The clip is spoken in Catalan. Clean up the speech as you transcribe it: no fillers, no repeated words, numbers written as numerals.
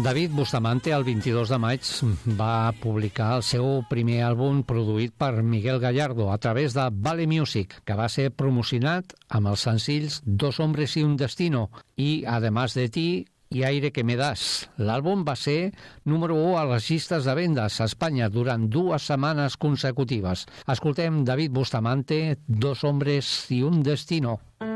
David Bustamante el 22 de maig va publicar el seu primer àlbum produït per Miguel Gallardo a través de Vale Music, que va ser promocionat amb els senzills Dos hombres y un destino i Además de ti i Aire que me das. L'àlbum va ser número 1 a les llistes de vendes a Espanya durant 2 setmanes consecutives. Escoltem David Bustamante, Dos hombres y un destino.